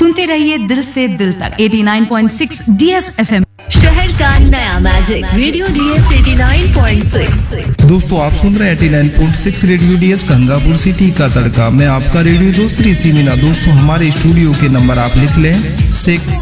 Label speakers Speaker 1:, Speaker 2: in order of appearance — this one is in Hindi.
Speaker 1: सुनते रहिए दिल से दिल तक 89.6 DS FM।
Speaker 2: शहर का नया मैजिक रेडियो DS 89.6।
Speaker 3: दोस्तों आप सुन रहे हैं 89.6 रेडियो DS गंगापुर सिटी का तड़का। मैं आपका रेडियो दोस्त ऋषि मीना। दोस्तों हमारे स्टूडियो के नंबर आप लिख लें 6